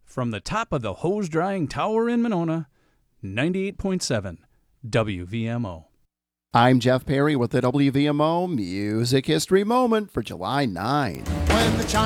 From the top of the hose drying tower in Monona, 98.7 WVMO. I'm Jeff Perry with the WVMO Music History Moment for July 9. When the